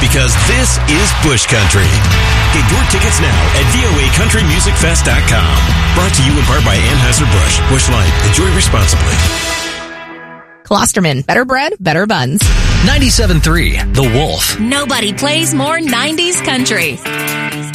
because this is Bush Country. Get your tickets now at voacountrymusicfest.com. Brought to you in part by Anheuser-Busch. Busch Light. Enjoy responsibly. Klosterman. Better bread, better buns. 97.3, The Wolf. Nobody plays more 90s country.